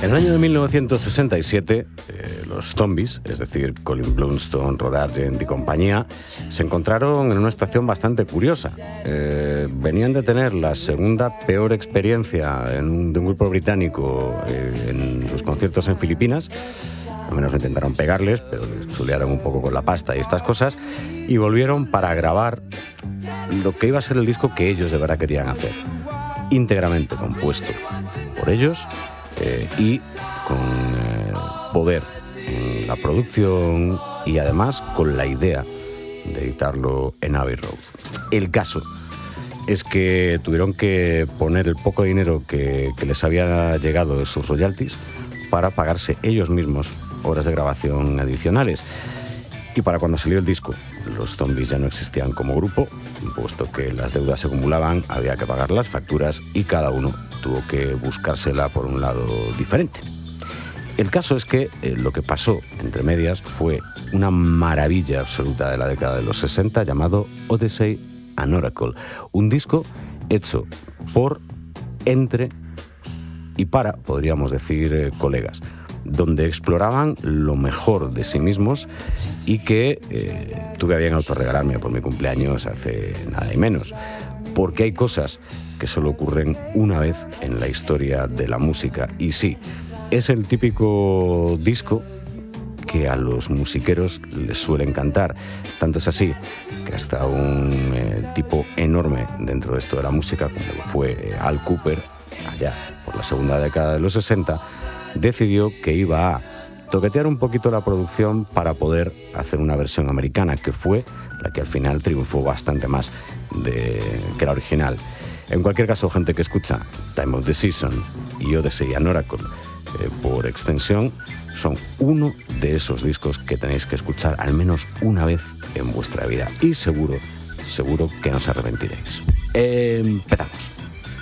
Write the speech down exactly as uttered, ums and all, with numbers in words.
En el año de mil novecientos sesenta y siete, eh, los Zombies, es decir, Colin Blunstone, Rod Argent y compañía, se encontraron en una situación bastante curiosa. Eh, venían de tener la segunda peor experiencia en un, de un grupo británico eh, en sus conciertos en Filipinas. Al menos intentaron pegarles, pero les chulearon un poco con la pasta y estas cosas, y volvieron para grabar lo que iba a ser el disco que ellos de verdad querían hacer, íntegramente compuesto por ellos eh, y con eh, poder en la producción y además con la idea de editarlo en Abbey Road. El caso es que tuvieron que poner el poco dinero que, que les había llegado de sus royalties para pagarse ellos mismos horas de grabación adicionales. Y para cuando salió el disco, los Zombies ya no existían como grupo, puesto que las deudas se acumulaban, había que pagar las facturas y cada uno tuvo que buscársela por un lado diferente. El caso es que eh, lo que pasó entre medias fue una maravilla absoluta de la década de los sesenta llamado Odyssey and Oracle, un disco hecho por, entre y para, podríamos decir, eh, colegas, donde exploraban lo mejor de sí mismos y que eh, tuve a bien autorregalarme por mi cumpleaños hace nada y menos, porque hay cosas que solo ocurren una vez en la historia de la música. Y sí, es el típico disco que a los musiqueros les suele encantar. Tanto es así que hasta un eh, tipo enorme dentro de esto de la música, como lo fue eh, Al Kooper, allá por la segunda década de los sesenta, decidió que iba a toquetear un poquito la producción para poder hacer una versión americana, que fue la que al final triunfó bastante más de, que la original. En cualquier caso, gente que escucha Time of the Season y Odyssey and Oracle eh, por extensión, son uno de esos discos que tenéis que escuchar al menos una vez en vuestra vida. Y seguro, seguro que no os arrepentiréis. Empezamos.